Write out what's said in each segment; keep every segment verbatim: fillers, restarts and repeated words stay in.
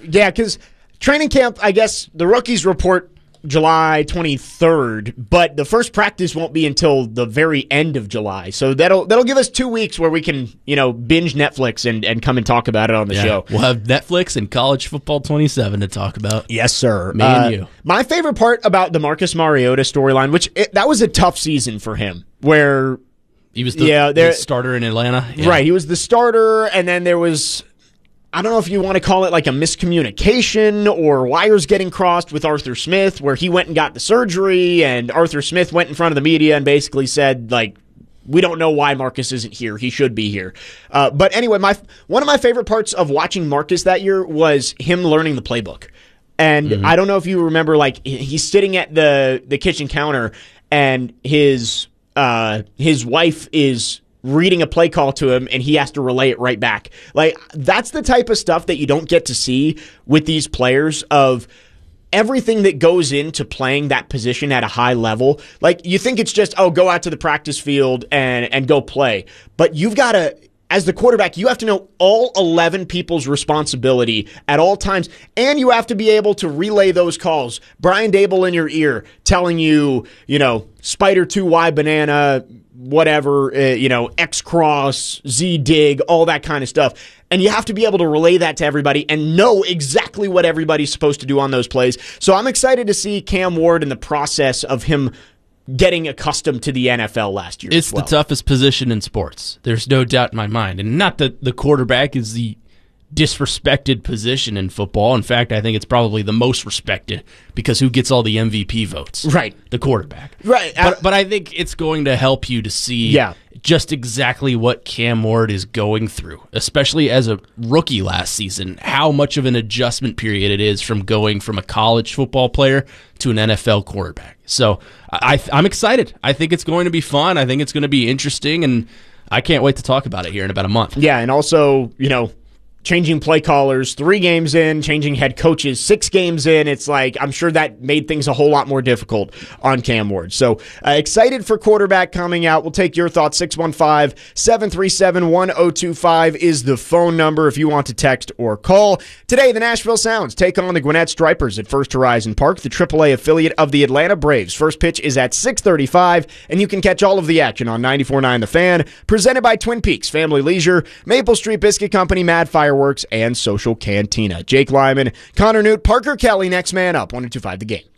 Yeah, because training camp, I guess the rookies report July twenty-third, but the first practice won't be until the very end of July. So that'll that'll give us two weeks where we can, you know, binge Netflix and, and come and talk about it on the yeah, show. We'll have Netflix and College Football twenty-seven to talk about. Yes, sir. Me uh, and you. My favorite part about the Marcus Mariota storyline, which it, that was a tough season for him, where he was the, yeah, the starter in Atlanta. Yeah. Right, he was the starter, and then there was, I don't know if you want to call it like a miscommunication or wires getting crossed with Arthur Smith, where he went and got the surgery, and Arthur Smith went in front of the media and basically said, like, we don't know why Marcus isn't here. He should be here. Uh, but anyway, my one of my favorite parts of watching Marcus that year was him learning the playbook. And mm-hmm. I don't know if you remember, like, he's sitting at the, the kitchen counter, and his uh, his wife is reading a play call to him, and he has to relay it right back. Like, that's the type of stuff that you don't get to see with these players, of everything that goes into playing that position at a high level. Like, you think it's just, oh, go out to the practice field and, and go play. But you've got to, as the quarterback, you have to know all eleven people's responsibility at all times, and you have to be able to relay those calls. Brian Dable in your ear telling you, you know, Spider two Y banana, whatever, uh, you know, X cross, Z dig, all that kind of stuff. And you have to be able to relay that to everybody and know exactly what everybody's supposed to do on those plays. So I'm excited to see Cam Ward in the process of him getting accustomed to the N F L last year. It's as well. the toughest position in sports. There's no doubt in my mind. And not that the quarterback is the disrespected position in football. In fact, I think it's probably the most respected, because who gets all the M V P votes? Right. The quarterback. Right. But, but I think it's going to help you to see yeah. just exactly what Cam Ward is going through, especially as a rookie last season, how much of an adjustment period it is from going from a college football player to an N F L quarterback. So I, I'm excited. I think it's going to be fun. I think it's going to be interesting, and I can't wait to talk about it here in about a month. Yeah, and also, you know, changing play callers three games in, changing head coaches six games in. It's like, I'm sure that made things a whole lot more difficult on Cam Ward. So uh, excited for quarterback coming out. We'll take your thoughts. six one five, seven three seven, one oh two five is the phone number if you want to text or call. Today, the Nashville Sounds take on the Gwinnett Stripers at First Horizon Park, the triple A affiliate of the Atlanta Braves. First pitch is at six thirty-five, and you can catch all of the action on ninety-four point nine The Fan, presented by Twin Peaks Family Leisure, Maple Street Biscuit Company, Mad Fireworks, and Social Cantina. Jake Lyman, Connor Newt, Parker Kelly, next man up. one oh two five The Game.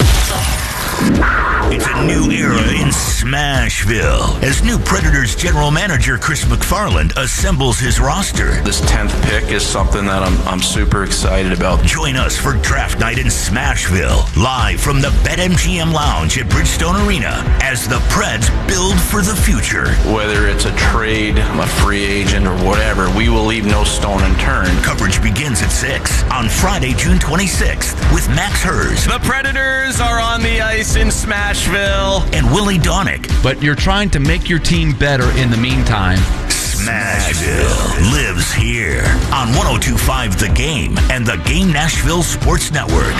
It's a new era in Smashville as new Predators general manager Chris McFarland assembles his roster. This tenth pick is something that I'm I'm super excited about. Join us for draft night in Smashville, live from the BetMGM Lounge at Bridgestone Arena as the Preds build for the future. Whether it's a trade, a free agent, or whatever, we will leave no stone unturned. Coverage begins at six on Friday, June twenty-sixth with Max Hers. The Predators are on the ice in Smashville. And Willie Donick. But you're trying to make your team better in the meantime. Smashville lives here on one oh two point five The Game and the Game Nashville Sports Network.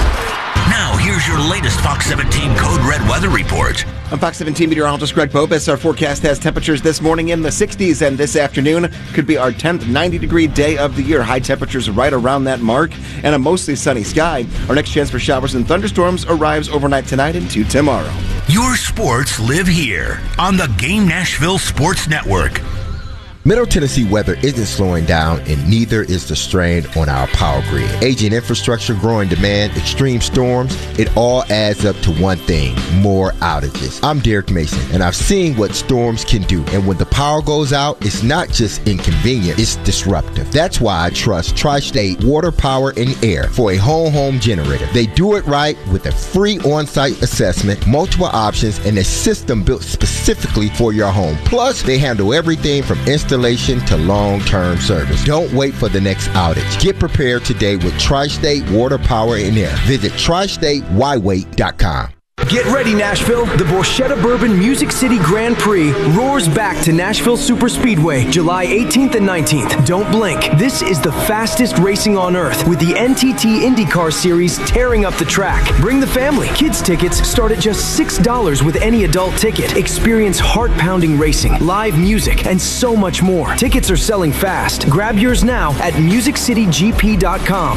Now, here's your latest Fox seventeen Code Red weather report. I'm Fox seventeen meteorologist Greg Bobus. Our forecast has temperatures this morning in the sixties, and this afternoon could be our tenth ninety-degree day of the year. High temperatures right around that mark, and a mostly sunny sky. Our next chance for showers and thunderstorms arrives overnight tonight into tomorrow. Your sports live here on the Game Nashville Sports Network. Middle Tennessee weather isn't slowing down, and neither is the strain on our power grid. Aging infrastructure, growing demand, extreme storms, it all adds up to one thing: more outages. I'm Derek Mason, and I've seen what storms can do. And when the power goes out, it's not just inconvenient, it's disruptive. That's why I trust Tri-State Water, Power, and Air for a whole home generator. They do it right with a free on-site assessment, multiple options, and a system built specifically for your home. Plus, they handle everything from installation to long-term service. Don't wait for the next outage. Get prepared today with Tri-State Water, Power, and Air. Visit tri state y wait dot com. Get ready, Nashville. The Borchetta Bourbon Music City Grand Prix roars back to Nashville Superspeedway July eighteenth and nineteenth. Don't blink. This is the fastest racing on earth, with the N T T IndyCar Series tearing up the track. Bring the family. Kids tickets start at just six dollars with any adult ticket. Experience heart-pounding racing, live music, and so much more. Tickets are selling fast. Grab yours now at music city g p dot com.